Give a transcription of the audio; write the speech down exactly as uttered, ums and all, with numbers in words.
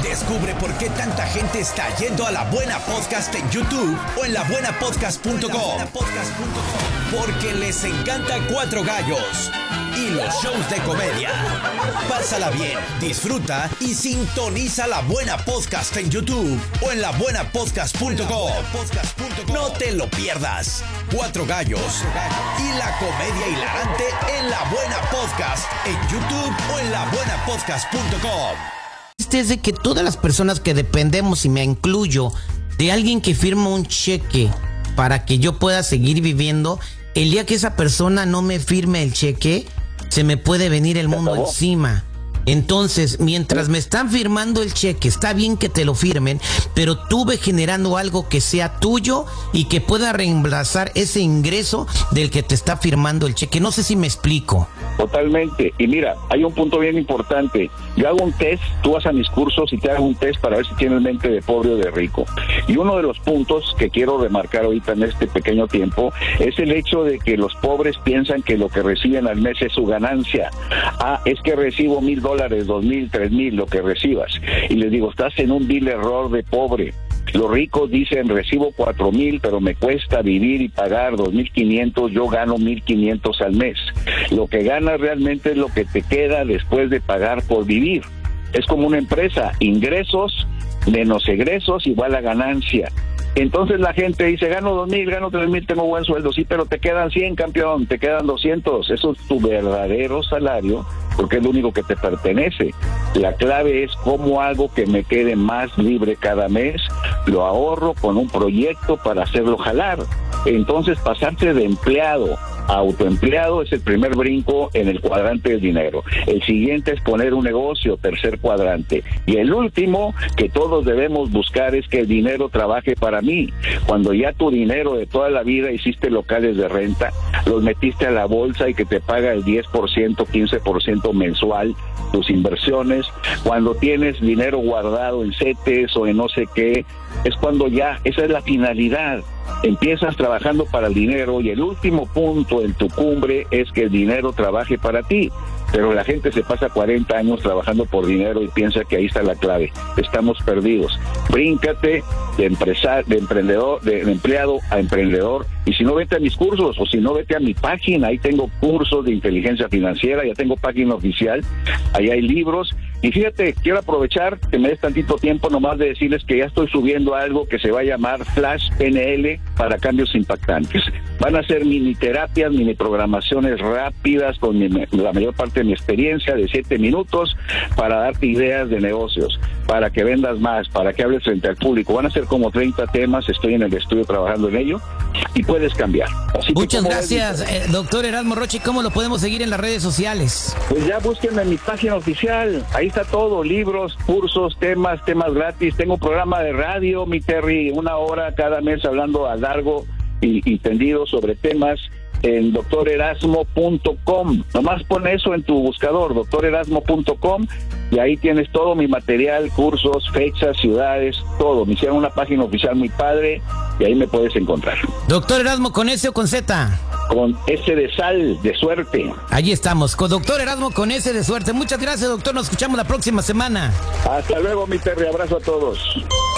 Descubre por qué tanta gente está yendo a La Buena Podcast en YouTube o en la buena podcast punto com. Porque les encanta Cuatro Gallos y los shows de comedia. Pásala bien, disfruta y sintoniza La Buena Podcast en YouTube o en la buena podcast punto com. No te lo pierdas. Cuatro Gallos y la comedia hilarante en La Buena Podcast en YouTube o en la buena podcast punto com. Este es de que todas las personas que dependemos, y me incluyo, de alguien que firma un cheque para que yo pueda seguir viviendo, el día que esa persona no me firme el cheque, se me puede venir el mundo encima. Entonces, mientras me están firmando el cheque, está bien que te lo firmen, pero tú ve generando algo que sea tuyo y que pueda reemplazar ese ingreso del que te está firmando el cheque. No sé si me explico. Totalmente. Y mira, hay un punto bien importante. Yo hago un test, tú vas a mis cursos y te hago un test para ver si tienes mente de pobre o de rico. Y uno de los puntos que quiero remarcar ahorita en este pequeño tiempo es el hecho de que los pobres piensan que lo que reciben al mes es su ganancia. Ah, es que recibo mil dólares, dos mil, tres mil, lo que recibas. Y les digo, estás en un vil error de pobre. Los ricos dicen, recibo cuatro mil, pero me cuesta vivir y pagar dos mil quinientos, yo gano mil quinientos al mes. Lo que ganas realmente es lo que te queda después de pagar por vivir. Es como una empresa, ingresos menos egresos igual a ganancia. Entonces la gente dice, gano dos mil, gano tres mil, tengo buen sueldo, sí, pero te quedan cien, campeón, te quedan doscientos, eso es tu verdadero salario, porque es lo único que te pertenece. La clave es cómo hago que me quede más libre cada mes, lo ahorro con un proyecto para hacerlo jalar. Entonces pasarse de empleado a autoempleado es el primer brinco en el cuadrante del dinero. El siguiente es poner un negocio, tercer cuadrante. Y el último que todos debemos buscar es que el dinero trabaje para mí. Cuando ya tu dinero de toda la vida hiciste locales de renta, los metiste a la bolsa y que te paga el diez por ciento, quince por ciento mensual, tus inversiones, cuando tienes dinero guardado en CETES o en no sé qué, es cuando ya, esa es la finalidad. Empiezas trabajando para el dinero y el último punto en tu cumbre es que el dinero trabaje para ti. Pero la gente se pasa cuarenta años trabajando por dinero y piensa que ahí está la clave. Estamos perdidos. Bríncate de empresa, de emprendedor, de empleado a emprendedor. Y si no, vete a mis cursos, o si no, vete a mi página. Ahí tengo cursos de inteligencia financiera, ya tengo página oficial, ahí hay libros. Y fíjate, quiero aprovechar que me des tantito tiempo nomás de decirles que ya estoy subiendo algo que se va a llamar Flash N L para cambios impactantes. Van a ser mini terapias, mini programaciones rápidas con mi, la mayor parte de mi experiencia de siete minutos para darte ideas de negocios, para que vendas más, para que hables frente al público. Van a ser como treinta temas, estoy en el estudio trabajando en ello y puedes cambiar. Así Muchas gracias, eh, doctor Erasmo Rocha. ¿Cómo lo podemos seguir en las redes sociales? Pues ya búsquenme en mi página oficial, ahí está todo, libros, cursos, temas, temas gratis. Tengo un programa de radio, mi Terry, una hora cada mes hablando a largo y, y tendido sobre temas en doctor erasmo punto com. Nomás pon eso en tu buscador, doctor erasmo punto com, y ahí tienes todo mi material, cursos, fechas, ciudades, todo. Me hicieron una página oficial muy padre y ahí me puedes encontrar. Doctor Erasmo, ¿con S o con Z? Con S de sal, de suerte. Allí estamos, con doctor Erasmo con S de suerte. Muchas gracias, doctor. Nos escuchamos la próxima semana. Hasta luego, mi Terry. Abrazo a todos.